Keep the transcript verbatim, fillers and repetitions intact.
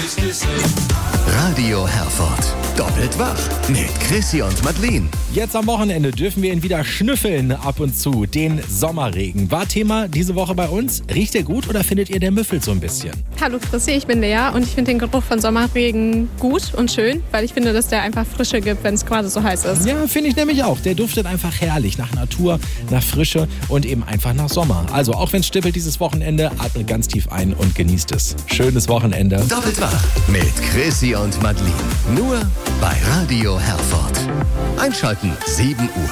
Radio Herford. Doppelt wach mit Chrissy und Madeleine. Jetzt am Wochenende dürfen wir ihn wieder schnüffeln ab und zu. Den Sommerregen war Thema diese Woche bei uns. Riecht der gut oder findet ihr, der müffelt so ein bisschen? Hallo Chrissy, ich bin Lea und ich finde den Geruch von Sommerregen gut und schön, weil ich finde, dass der einfach Frische gibt, wenn es gerade so heiß ist. Ja, finde ich nämlich auch. Der duftet einfach herrlich nach Natur, nach Frische und eben einfach nach Sommer. Also auch wenn es stippelt dieses Wochenende, atmet ganz tief ein und genießt es. Schönes Wochenende. Doppelt wach mit Chrissy und Madeleine. Nur bei Radio Herford. Einschalten sieben Uhr.